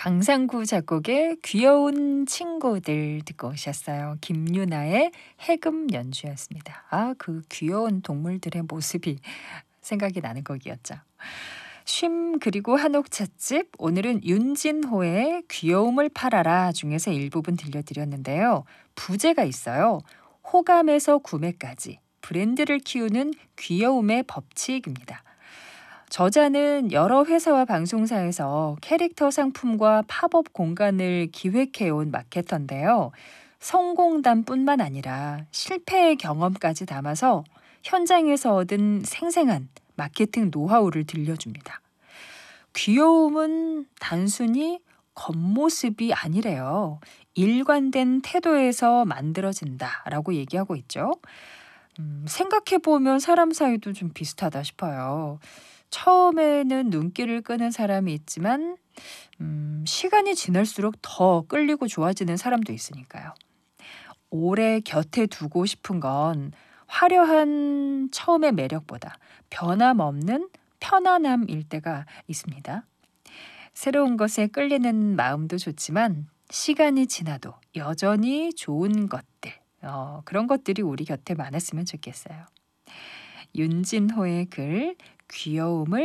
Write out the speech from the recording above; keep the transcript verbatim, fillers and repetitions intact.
강상구 작곡의 귀여운 친구들 듣고 오셨어요. 김유나의 해금 연주였습니다. 아, 그 귀여운 동물들의 모습이 생각이 나는 곡이었죠. 쉼 그리고 한옥 찻집, 오늘은 윤진호의 귀여움을 팔아라 중에서 일부분 들려드렸는데요. 부제가 있어요. 호감에서 구매까지 브랜드를 키우는 귀여움의 법칙입니다. 저자는 여러 회사와 방송사에서 캐릭터 상품과 팝업 공간을 기획해온 마케터인데요. 성공담뿐만 아니라 실패의 경험까지 담아서 현장에서 얻은 생생한 마케팅 노하우를 들려줍니다. 귀여움은 단순히 겉모습이 아니래요. 일관된 태도에서 만들어진다라고 얘기하고 있죠. 음, 생각해보면 사람 사이도 좀 비슷하다 싶어요. 처음에는 눈길을 끄는 사람이 있지만 음, 시간이 지날수록 더 끌리고 좋아지는 사람도 있으니까요. 오래 곁에 두고 싶은 건 화려한 처음의 매력보다 변함없는 편안함일 때가 있습니다. 새로운 것에 끌리는 마음도 좋지만 시간이 지나도 여전히 좋은 것들, 어, 그런 것들이 우리 곁에 많았으면 좋겠어요. 윤진호의 글, 귀여움을